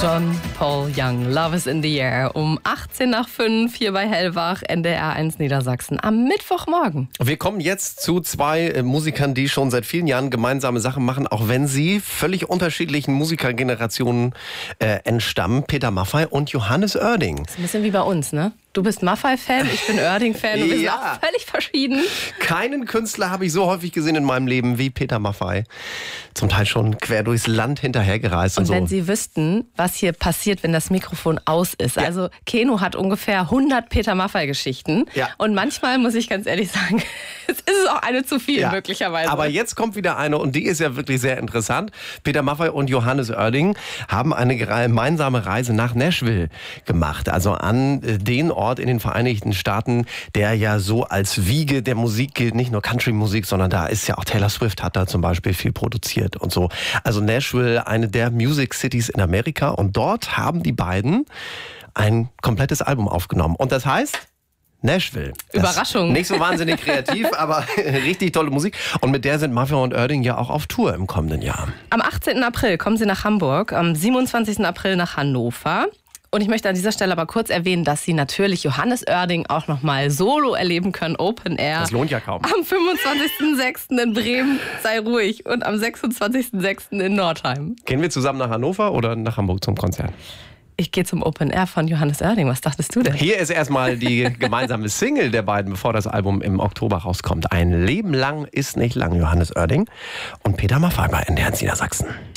John Paul Young, Love is in the Air. Um 18:05 hier bei Hellwach, NDR 1 Niedersachsen am Mittwochmorgen. Wir kommen jetzt zu zwei Musikern, die schon seit vielen Jahren gemeinsame Sachen machen, auch wenn sie völlig unterschiedlichen Musikergenerationen entstammen. Peter Maffay und Johannes Oerding. Das ist ein bisschen wie bei uns, ne? Du bist Maffay-Fan, ich bin Oerding-Fan und wir sind auch völlig verschieden. Keinen Künstler habe ich so häufig gesehen in meinem Leben wie Peter Maffay. Zum Teil schon quer durchs Land hinterhergereist. Und so. wenn Sie wüssten, was hier passiert, wenn das Mikrofon aus ist. Ja. Also Keno hat ungefähr 100 Peter Maffay-Geschichten. Ja. Und manchmal, muss ich ganz ehrlich sagen, es ist auch eine zu viel möglicherweise. Aber jetzt kommt wieder eine und die ist ja wirklich sehr interessant. Peter Maffay und Johannes Oerding haben eine gemeinsame Reise nach Nashville gemacht. Also an den Ort in den Vereinigten Staaten, der ja so als Wiege der Musik gilt, nicht nur Country-Musik, sondern da ist ja auch Taylor Swift hat da zum Beispiel viel produziert und so. Also Nashville, eine der Music Cities in Amerika, und dort haben die beiden ein komplettes Album aufgenommen. Und das heißt Nashville. Überraschung. Nicht so wahnsinnig kreativ, aber richtig tolle Musik. Und mit der sind Maffay und Oerding ja auch auf Tour im kommenden Jahr. Am 18. April kommen sie nach Hamburg, am 27. April nach Hannover. Und ich möchte an dieser Stelle aber kurz erwähnen, dass Sie natürlich Johannes Oerding auch nochmal solo erleben können, Open Air. Das lohnt ja kaum. Am 25.06. in Bremen, sei ruhig, und am 26.06. in Nordheim. Gehen wir zusammen nach Hannover oder nach Hamburg zum Konzert? Ich gehe zum Open Air von Johannes Oerding. Was dachtest du denn? Hier ist erstmal die gemeinsame Single der beiden, bevor das Album im Oktober rauskommt. Ein Leben lang ist nicht lang, Johannes Oerding und Peter Maffay bei NDR Niedersachsen.